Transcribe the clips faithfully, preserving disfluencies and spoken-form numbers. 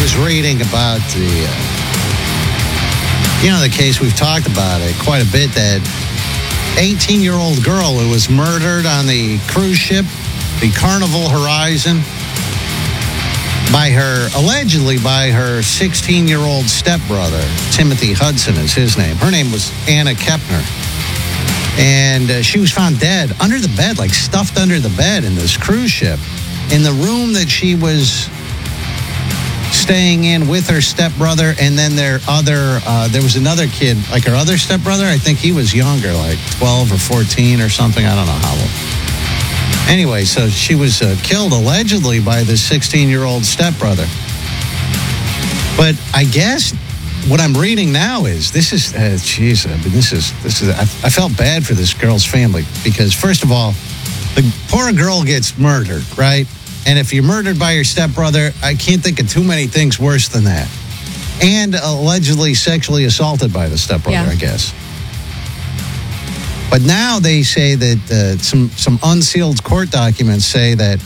was reading about the, uh, you know, the case, we've talked about it quite a bit, that eighteen-year-old girl who was murdered on the cruise ship, the Carnival Horizon, by her, allegedly by her sixteen-year-old stepbrother. Timothy Hudson is his name. Her name was Anna Kepner. And uh, she was found dead under the bed, like stuffed under the bed in this cruise ship, in the room that she was staying in with her stepbrother, and then their other, uh, there was another kid, like her other stepbrother. I think he was younger, like twelve or fourteen or something. I don't know how old. Anyway, so she was uh, killed allegedly by the sixteen-year-old stepbrother. But I guess what I'm reading now is, this is, jeez, uh, I mean, this is, this is, I, I felt bad for this girl's family, because first of all, the poor girl gets murdered, right? And if you're murdered by your stepbrother, I can't think of too many things worse than that. And allegedly sexually assaulted by the stepbrother, yeah. I guess. But now they say that uh, some, some unsealed court documents say that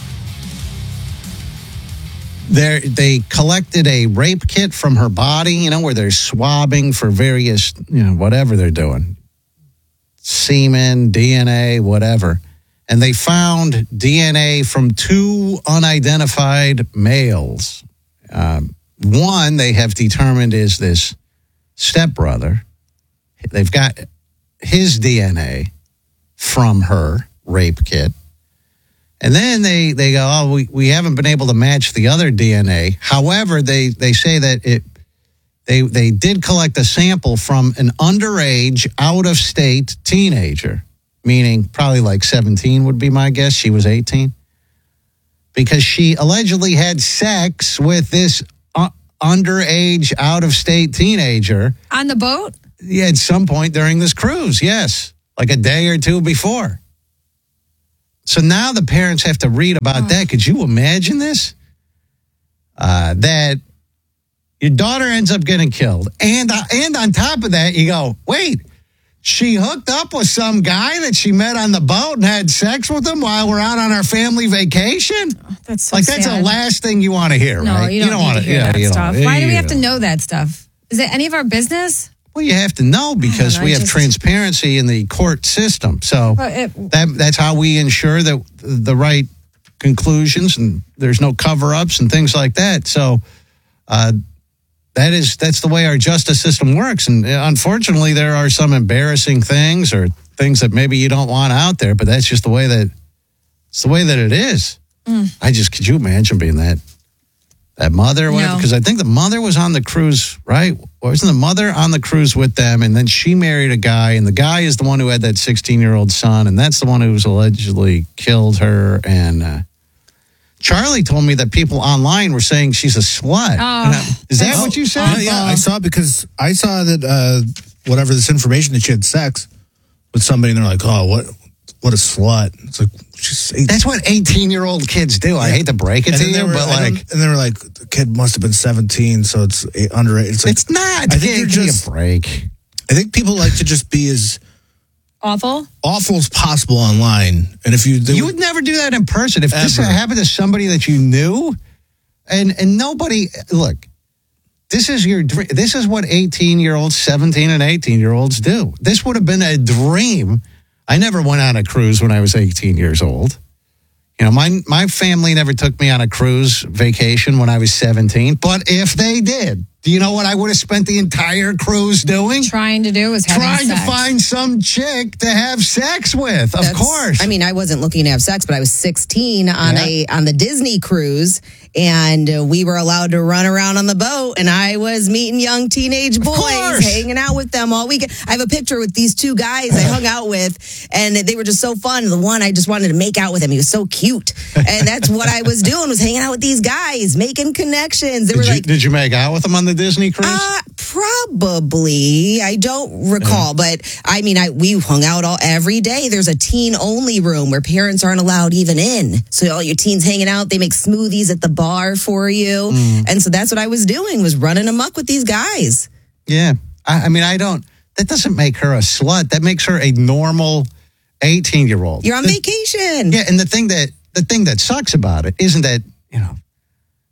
they they collected a rape kit from her body, you know, where they're swabbing for various, you know, whatever they're doing. Semen, D N A, whatever. And they found D N A from two unidentified males. Um, one, they have determined is this stepbrother. They've got his D N A from her rape kit. And then they, they go, oh, we, we haven't been able to match the other D N A. However, they, they say that it they they did collect a sample from an underage, out-of-state teenager. Meaning probably like seventeen would be my guess. She was eighteen. Because she allegedly had sex with this uh, underage, out-of-state teenager. On the boat? Yeah, at some point during this cruise, yes. Like a day or two before. So now the parents have to read about oh. that. Could you imagine this? Uh, that your daughter ends up getting killed. And, uh, and on top of that, you go, wait. She hooked up with some guy that she met on the boat and had sex with him while we're out on our family vacation. Oh, that's so like that's sad. the last thing you want to hear, no, right? You don't, you don't want to hear yeah, that stuff. Why do we have know. to know that stuff? Is it any of our business? Well, you have to know because know, we have just... transparency in the court system. So it... that that's how we ensure that the right conclusions and there's no cover-ups and things like that. So. Uh, That is, that's the way our justice system works. And unfortunately, there are some embarrassing things or things that maybe you don't want out there, but that's just the way that, it's the way that it is. Mm. I just, could you imagine being that, that mother? Because no. I think the mother was on the cruise, right? Wasn't the mother on the cruise with them? And then she married a guy, and the guy is the one who had that sixteen-year-old son, and that's the one who's allegedly killed her. And, uh, Charlie told me that people online were saying she's a slut. Oh, is that what you said? Uh, yeah, I saw because I saw that uh, whatever this information that she had sex with somebody, and they're like, "Oh, what, what a slut!" It's like she's eighteen. That's what eighteen-year-old kids do. Yeah. I hate to break it and to you, were, but like, and they were like, "The kid must have been seventeen, so it's under." It's like, it's not. I think you're just a break. I think people like to just be as awful awful as possible online, and if you do, you would never do that in person. If ever. This happened to somebody that you knew, and and nobody look, this is your dream. This is what eighteen year olds, seventeen and eighteen year olds do. This would have been a dream. I never went on a cruise when I was eighteen years old. You know, my my family never took me on a cruise vacation when I was seventeen. But if they did, do you know what I would have spent the entire cruise doing? Trying to do was having Trying sex. to find some chick to have sex with, of That's, course. I mean, I wasn't looking to have sex, but I was sixteen on Yeah. a on the Disney cruise, and uh, we were allowed to run around on the boat, and I was meeting young teenage boys, hanging out with them all weekend. I have a picture with these two guys I hung out with, and they were just so fun. The one, I just wanted to make out with him. He was so cute, and that's what I was doing, was hanging out with these guys, making connections. They did were you, like, did you make out with them on the Disney cruise? Uh, probably. I don't recall, yeah. but I mean, I we hung out all every day. There's a teen only room where parents aren't allowed even in. So all your teens hanging out, they make smoothies at the bar for you. Mm. And so that's what I was doing, was running amok with these guys. Yeah. I, I mean, I don't, that doesn't make her a slut. That makes her a normal eighteen year old. You're on the, vacation. Yeah. And the thing that, the thing that sucks about it isn't that, you know,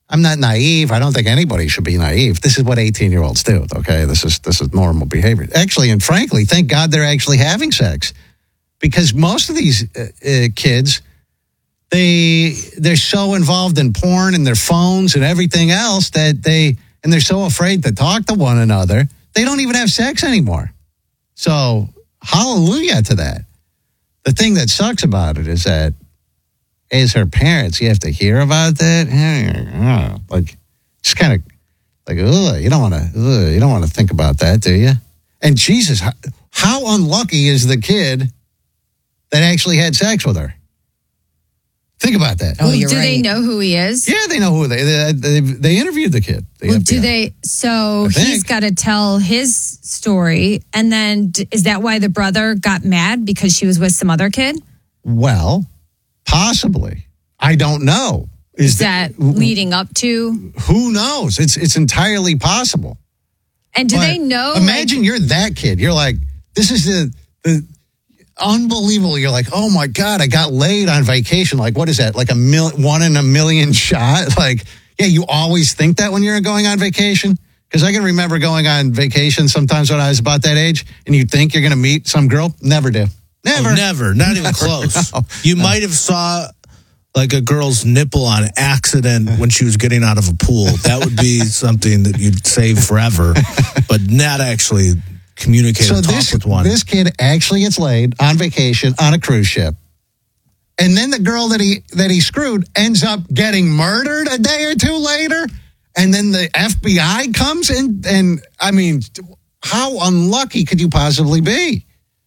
I'm not naive. I don't think anybody should be naive. This is what eighteen-year-olds do, okay? This is this is normal behavior. Actually, and frankly, thank God they're actually having sex. Because most of these uh, uh, kids, they, they're so involved in porn and their phones and everything else that they, and they're so afraid to talk to one another, they don't even have sex anymore. So, hallelujah to that. The thing that sucks about it is that as her parents, you have to hear about that. Like, just kind of like, ugh, you don't want to, you don't want to think about that, do you? And Jesus, how, how unlucky is the kid that actually had sex with her? Think about that. Oh, you're do right. they know who he is? Yeah, they know who they they, they, they interviewed the kid. The Well, F B I. do they? So I he's think. got to tell his story, and then d- is that why the brother got mad because she was with some other kid? Well, possibly. I don't know. Is the- that leading up to? Who knows? It's it's entirely possible. And do But they know? Imagine you're that kid. You're like, this is the the unbelievable. You're like, oh my God, I got laid on vacation. Like, what is that? Like a mil- one in a million shot? Like, yeah, you always think that when you're going on vacation? Because I can remember going on vacation sometimes when I was about that age, and you think you're going to meet some girl. Never do. Never. Oh, never. Not even close. No. You might have saw like a girl's nipple on accident when she was getting out of a pool. That would be something that you'd save forever, but not actually communicate So or talk this, with one. this kid actually gets laid on vacation on a cruise ship. And then the girl that he that he screwed ends up getting murdered a day or two later. And then the F B I comes in. And I mean, how unlucky could you possibly be?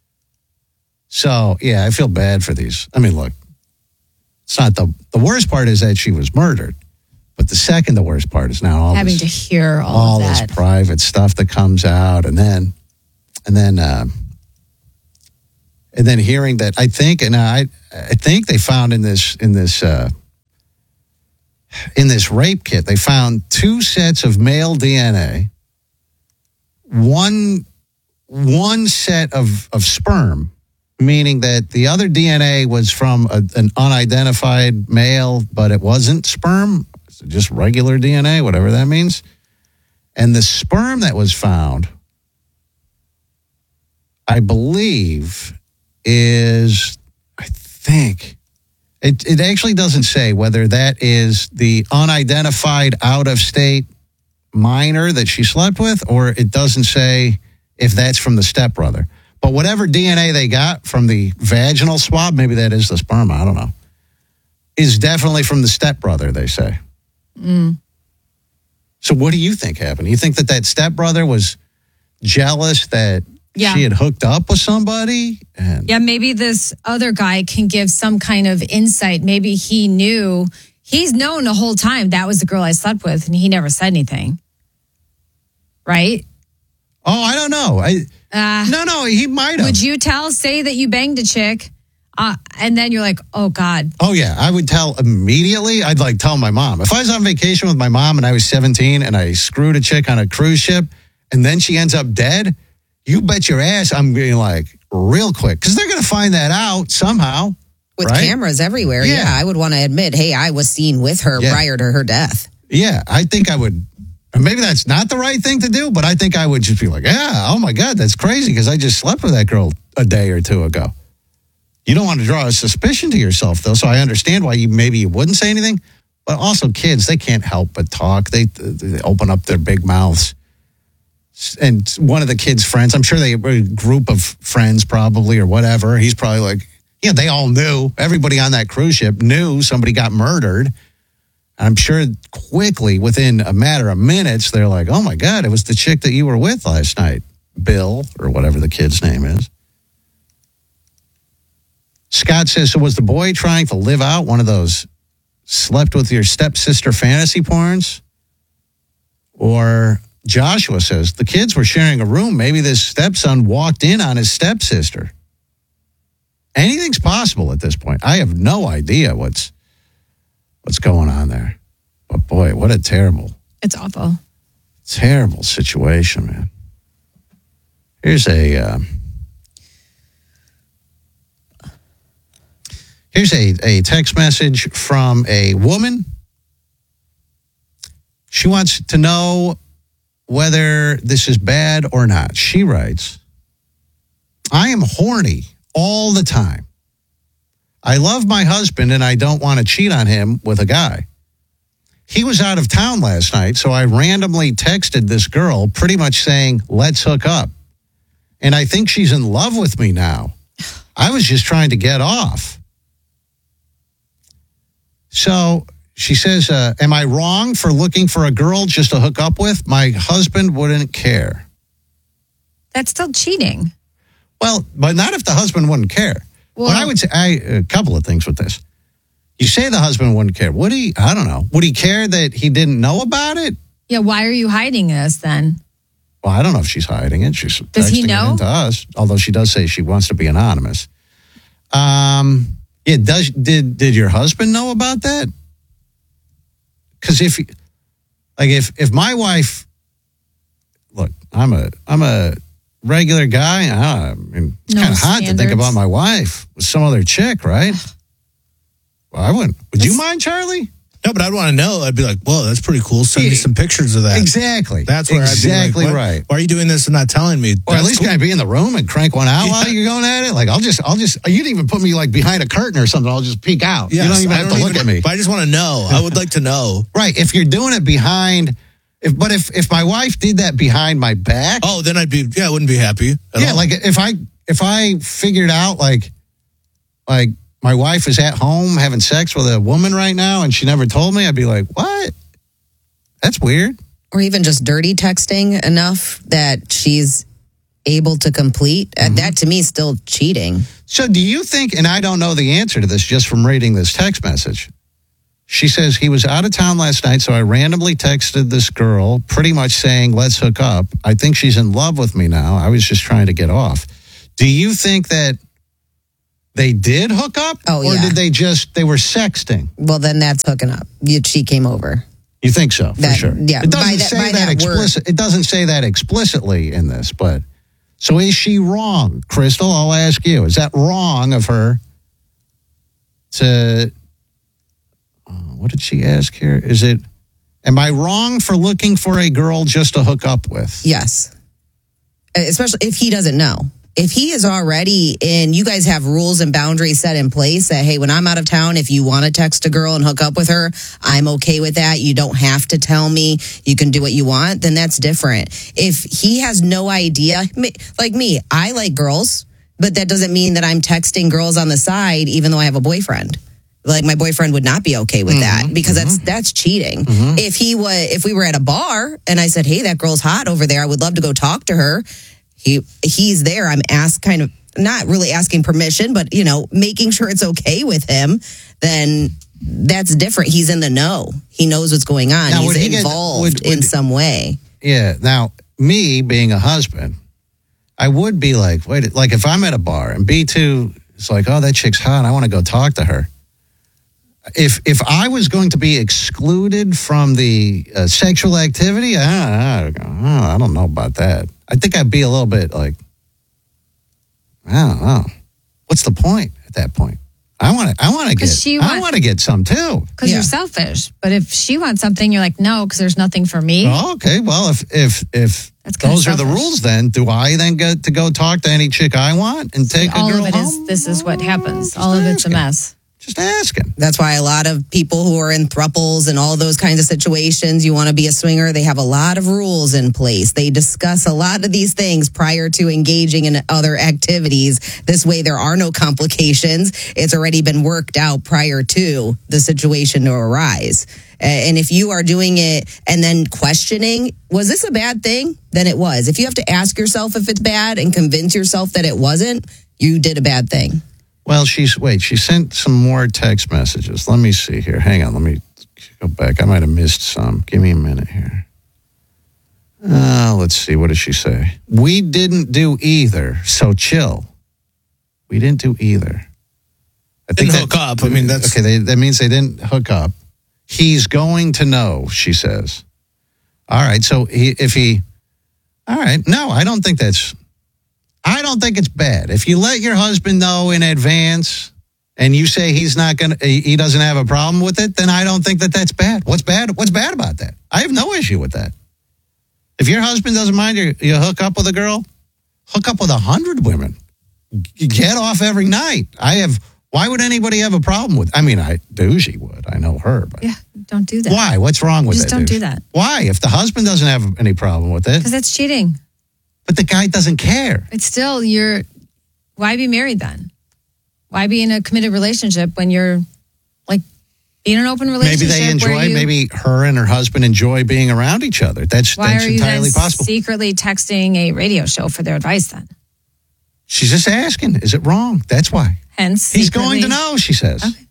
So, yeah, I feel bad for these. I mean, look, it's not the, the worst part is that she was murdered. But the second, the worst part is now all having this, to hear all, all of this that. private stuff that comes out. And then, and then, uh, and then hearing that, I think, and I, I think they found in this, in this, uh, in this rape kit, they found two sets of male D N A, one, one set of, of sperm, meaning that the other D N A was from a, an unidentified male, but it wasn't sperm, it's just regular D N A, whatever that means. And the sperm that was found, I believe, is, I think, it, it actually doesn't say whether that is the unidentified out-of-state minor that she slept with, or it doesn't say if that's from the stepbrother. But whatever D N A they got from the vaginal swab, maybe that is the sperm, I don't know, is definitely from the stepbrother, they say. Mm. So what do you think happened? You think that that stepbrother was jealous that Yeah. she had hooked up with somebody? And Yeah, maybe this other guy can give some kind of insight. Maybe he knew, he's known the whole time that was the girl I slept with, and he never said anything. Right? Oh, I don't know. I Uh, no, no, he might have. Would you tell, say that you banged a chick, uh, and then you're like, oh, God. Oh, yeah. I would tell immediately. I'd like tell my mom. If I was on vacation with my mom and I was seventeen and I screwed a chick on a cruise ship and then she ends up dead, you bet your ass I'm being like real quick because they're going to find that out somehow. With right? cameras everywhere, Yeah. yeah. I would want to admit, hey, I was seen with her Yeah. prior to her death. Yeah, I think I would. Maybe that's not the right thing to do, but I think I would just be like, yeah, oh my God, that's crazy because I just slept with that girl a day or two ago. You don't want to draw a suspicion to yourself, though, so I understand why you maybe you wouldn't say anything. But also, kids, they can't help but talk. They, they open up their big mouths. And one of the kids' friends, I'm sure they were a group of friends probably or whatever. He's probably like, yeah, they all knew. Everybody on that cruise ship knew somebody got murdered. I'm sure quickly, within a matter of minutes, they're like, oh my God, it was the chick that you were with last night, Bill, or whatever the kid's name is. Scott says, so was the boy trying to live out one of those slept with your stepsister fantasy porns? Or Joshua says, the kids were sharing a room. Maybe this stepson walked in on his stepsister. Anything's possible at this point. I have no idea what's what's going on there. But boy, what a terrible, It's awful. terrible situation, man. Here's a uh, here's a, a text message from a woman She wants to know whether this is bad or not. She writes, I am horny all the time. I love my husband and I don't want to cheat on him with a guy. He was out of town last night, so I randomly texted this girl pretty much saying, let's hook up. And I think she's in love with me now. I was just trying to get off. So she says, uh, am I wrong for looking for a girl just to hook up with? My husband wouldn't care. That's still cheating. Well, but not if the husband wouldn't care. Well, what I would say, I, a couple of things with this. You say the husband wouldn't care. Would he? I don't know. Would he care that he didn't know about it? Yeah, why are you hiding this then? Well, I don't know if she's hiding it. She's Does he texting know? it into us, although she does say she wants to be anonymous. Um, yeah, does did did your husband know about that? Because if, like, if if my wife, look, I'm a I'm a regular guy. I mean, it's No kind of hot to think standards. about my wife with some other chick, right? Well, I wouldn't. Would you mind, Charlie? No, but I'd want to know. I'd be like, whoa, that's pretty cool. Send me Yeah. some pictures of that. Exactly. That's where exactly I'd be like, what- right. Why are you doing this and not telling me? Or at That's least cool. can I be in the room and crank one out while Yeah. you're going at it? Like, I'll just, I'll just, you didn't even put me like behind a curtain or something. I'll just peek out. Yes, you don't even I have don't to look even- at me. But I just want to know. I would like to know. Right. If you're doing it behind, if, but if, if my wife did that behind my back, Oh, then I'd be, yeah, I wouldn't be happy. At yeah, all. like if I, if I figured out like, like my wife is at home having sex with a woman right now and she never told me, I'd be like, what? That's weird. Or even just dirty texting enough that she's able to complete. Uh, That to me is still cheating. So do you think, and I don't know the answer to this just from reading this text message. She says he was out of town last night, so I randomly texted this girl pretty much saying, let's hook up. I think she's in love with me now. I was just trying to get off. Do you think that they did hook up? Oh, or yeah. did they just, they were sexting? Well, then that's hooking up. You, she came over. You think so, for That- sure. yeah, It doesn't by that- say by that, that word. explicit. It doesn't say that explicitly in this, but so is she wrong, Crystal? I'll ask you. Is that wrong of her to? Uh, what did she ask here? Is it? Am I wrong for looking for a girl just to hook up with? Yes. Uh, Especially if he doesn't know. If he is already in, you guys have rules and boundaries set in place that, hey, when I'm out of town, if you want to text a girl and hook up with her, I'm okay with that. You don't have to tell me. You can do what you want. Then that's different. If he has no idea, me- like me, I like girls, but that doesn't mean that I'm texting girls on the side, even though I have a boyfriend. Like my boyfriend would not be okay with that because that's that's cheating. If he was, if we were at a bar and I said, "Hey, that girl's hot over there. I would love to go talk to her." He he's there. I'm asked kind of not really asking permission, but you know, making sure it's okay with him. Then that's different. He's in the know. He knows what's going on. Now, would he He's get- involved would- in would- some way. Yeah. Now, me being a husband, I would be like, wait, like if I'm at a bar and B two is like, oh, that chick's hot, I want to go talk to her. If if I was going to be excluded from the uh, sexual activity, I, I, I don't know about that. I think I'd be a little bit like, I don't know. What's the point at that point? I want to. I want to get. 'Cause she I want- want to get some too. Because Yeah. you're selfish. But if she wants something, you're like, no, because there's nothing for me. Oh, okay. Well, if if if That's kinda those are the selfish. rules, then do I then get to go talk to any chick I want and take All a girl of it is, home? this is what happens. Just All of it's a asking. mess. Just asking. That's why a lot of people who are in thruples and all those kinds of situations, you want to be a swinger, they have a lot of rules in place. They discuss a lot of these things prior to engaging in other activities. This way, there are no complications. It's already been worked out prior to the situation to arise. Uh, And if you are doing it and then questioning, was this a bad thing? Then it was. If you have to ask yourself if it's bad and convince yourself that it wasn't, you did a bad thing. Well, she's wait. She sent some more text messages. Let me see here. Hang on. Let me go back. I might have missed some. Give me a minute here. Uh, let's see. What does she say? We didn't do either. So chill. We didn't do either. I Didn't that- hook up. I mean, that's- okay. They, that means they didn't hook up. He's going to know. She says. All right. So he, if he, all right. No, I don't think that's. I don't think it's bad. If you let your husband know in advance and you say he's not going to, he doesn't have a problem with it, then I don't think that that's bad. What's bad? What's bad about that? I have no issue with that. If your husband doesn't mind you, you hook up with a girl, hook up with a hundred women. Get off every night. I have, why would anybody have a problem with, I mean, I do, she would. I know her, but. Yeah, don't do that. Why? What's wrong with Just that? don't douche? do that. Why? If the husband doesn't have any problem with it. Because that's cheating. But the guy doesn't care. It's still, you're, why be married then? Why be in a committed relationship when you're like, be in an open relationship? Maybe they enjoy, you, maybe her and her husband enjoy being around each other. That's, why that's are you entirely then possible. secretly texting a radio show for their advice then? She's just asking, is it wrong? That's why. Hence, He's secretly, going to know, she says. Okay.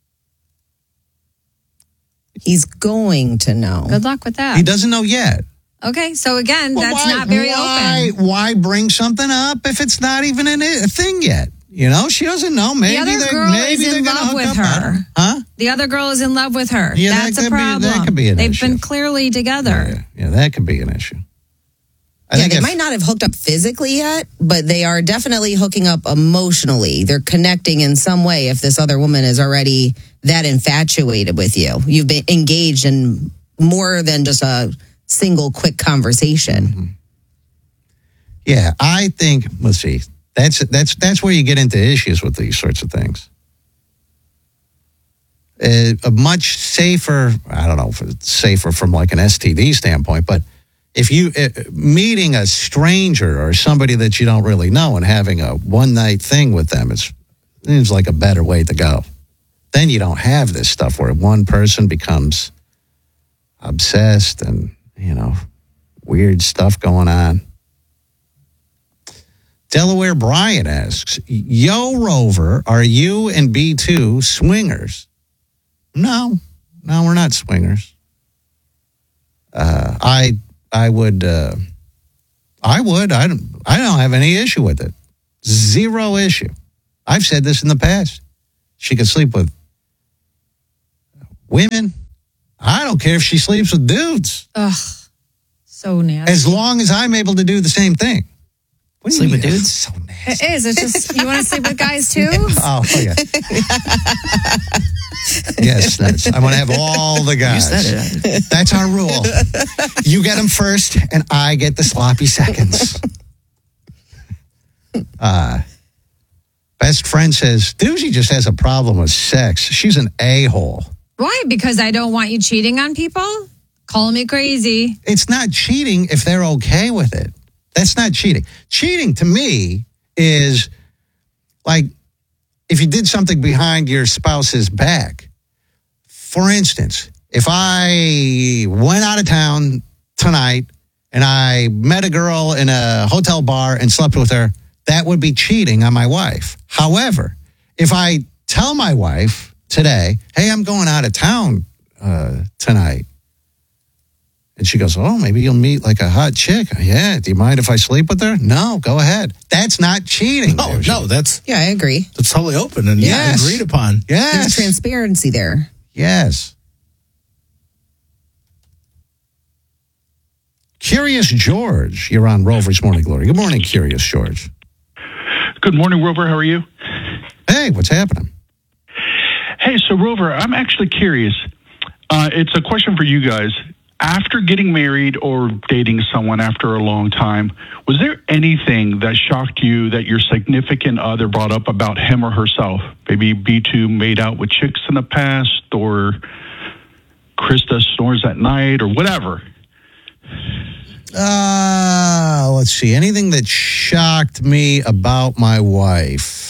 He's going to know. Good luck with that. He doesn't know yet. Okay, so again, Well, that's why, not very why, open. Why bring something up if it's not even in a thing yet? You know, she doesn't know. Maybe The other they're, girl maybe is they're in gonna love hook with up her. on her. Huh? The other girl is in love with her. Yeah, that That's a could be- that problem. could be an They've issue. been clearly together. Yeah, yeah, that could be an issue. I yeah, think they if- might not have hooked up physically yet, but they are definitely hooking up emotionally. They're connecting in some way if this other woman is already that infatuated with you. You've been engaged in more than just a single quick conversation. Mm-hmm. Yeah, I think, let's see, that's that's that's where you get into issues with these sorts of things. Uh, a much safer, I don't know if it's safer from like an S T D standpoint, but if you, uh, meeting a stranger or somebody that you don't really know and having a one night thing with them is, seems like a better way to go. Then you don't have this stuff where one person becomes obsessed and, you know, weird stuff going on. Delaware Brian asks, Yo, Rover, are you and B two swingers? No, no, we're not swingers. Uh, I, I would, uh, I would, I don't, I don't have any issue with it. Zero issue. I've said this in the past. She could sleep with women. I don't care if she sleeps with dudes. Ugh, so nasty. As long as I'm able to do the same thing. What do you Sleep with mean? dudes? So nasty. It is. It's just, you want to sleep with guys too? Oh, yeah. Yes, that's, I want to have all the guys. You said it. That's our rule. You get them first, and I get the sloppy seconds. Uh, best friend says, Doozy just has a problem with sex. She's an a-hole. Why? Because I don't want you cheating on people? Calling me crazy. It's not cheating if they're okay with it. That's not cheating. Cheating to me is like if you did something behind your spouse's back. For instance, if I went out of town tonight and I met a girl in a hotel bar and slept with her, that would be cheating on my wife. However, if I tell my wife today, hey, I'm going out of town uh, tonight, and she goes, oh, maybe you'll meet like a hot chick. Yeah, do you mind if I sleep with her? No, go ahead. That's not cheating. No, There's- no, that's Yeah, I agree. that's totally open and Yes. agreed upon. Yes. There's transparency there. Yes. Curious George, you're on Rover's Morning Glory. Good morning, Curious George. Good morning, Rover. How are you? Hey, what's happening? Hey, so Rover, I'm actually curious. Uh, it's a question for you guys. After getting married or dating someone after a long time, was there anything that shocked you that your significant other brought up about him or herself? Maybe B two made out with chicks in the past, or Krista snores at night, or whatever. Uh, let's see. Anything that shocked me about my wife?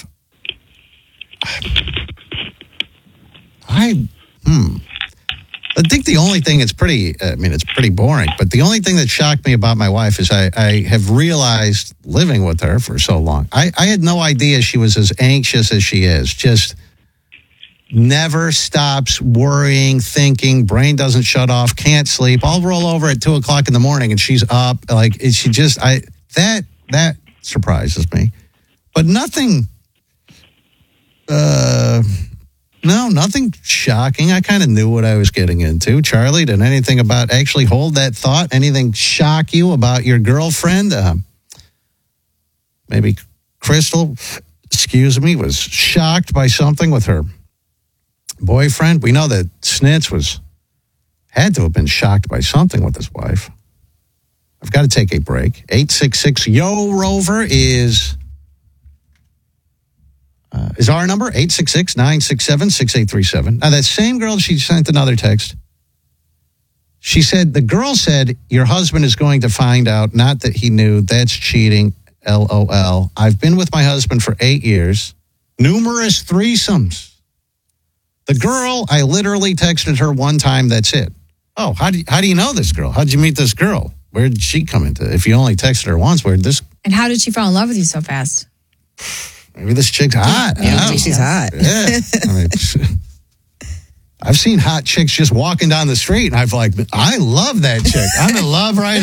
I, hmm. I think the only thing it's pretty, I mean, it's pretty boring, but the only thing that shocked me about my wife is I, I have realized living with her for so long. I, I had no idea she was as anxious as she is. Just never stops worrying, thinking, brain doesn't shut off, can't sleep. I'll roll over at two o'clock in the morning and she's up. Like, it- she just, I, that, that surprises me. But nothing, uh, no, nothing shocking. I kind of knew what I was getting into. Charlie, did anything about actually hold that thought? Anything shock you about your girlfriend? Uh, maybe Crystal excuse me, was shocked by something with her boyfriend. We know that Snitz was had to have been shocked by something with his wife. I've got to take a break. eight six six, Y O, Rover is, uh, is our number, eight six six, nine six seven, six eight three seven. Now, that same girl, she sent another text. She said, the girl said, your husband is going to find out, not that he knew, that's cheating, LOL. I've been with my husband for eight years. Numerous threesomes. The girl, I literally texted her one time, that's it. Oh, how do you, how do you know this girl? How'd you meet this girl? Where did she come into? If you only texted her once, where did this? And how did she fall in love with you so fast? Maybe this chick's hot. Yeah, I don't she's know. hot. Yeah. I mean, I've seen hot chicks just walking down the street, and I've like, I love that chick. I'm in love right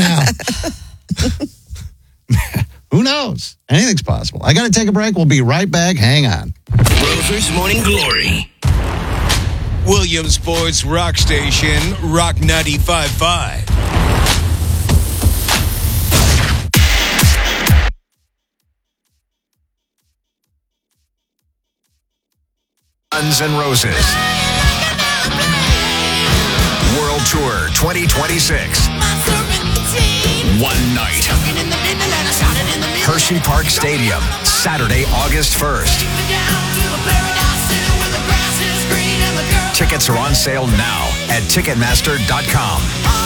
now. Who knows? Anything's possible. I got to take a break. We'll be right back. Hang on. Rover's Morning Glory. Williamsport's rock station, Rock ninety-five point five. Guns N' Roses World Tour twenty twenty-six. One night. Hershey Park Stadium, Saturday, August first. Tickets are on sale now at Ticketmaster dot com.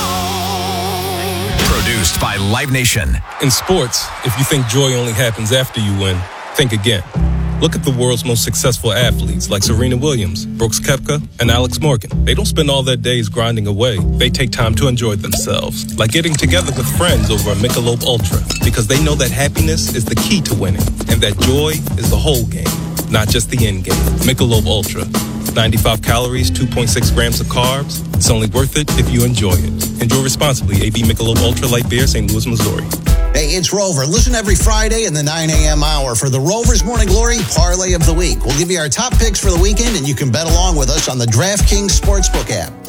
Produced by Live Nation. In sports, if you think joy only happens after you win, think again. Look at the world's most successful athletes like Serena Williams, Brooks Koepka, and Alex Morgan. They don't spend all their days grinding away. They take time to enjoy themselves, like getting together with friends over a Michelob Ultra, because they know that happiness is the key to winning, and that joy is the whole game, not just the end game. Michelob Ultra. ninety-five calories, two point six grams of carbs. It's only worth it if you enjoy it. Enjoy responsibly. A B Michelob Ultra Light Beer, Saint Louis, Missouri. Hey, it's Rover. Listen every Friday in the nine a.m. hour for the Rover's Morning Glory Parlay of the Week. We'll give you our top picks for the weekend, and you can bet along with us on the DraftKings Sportsbook app.